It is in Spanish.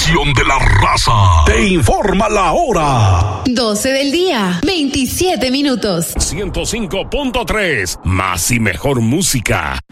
estación de la raza. Te informa la hora. 12 del día, 27 minutos. 105.3, más y mejor música.